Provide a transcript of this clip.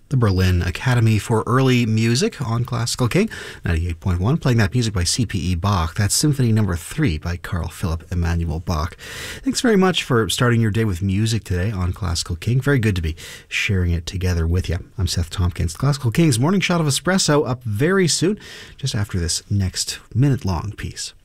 the Berlin Academy for Early Music on Classical King 98.1, playing that music by C.P.E. Bach. That's Symphony No. 3 by Carl Philipp Emanuel Bach. Thanks very much for starting your day with music today on Classical King. Very good to be sharing it together with you. I'm Seth Tompkins. Classical King's Morning Shot of Espresso up very soon, just after this next minute-long piece.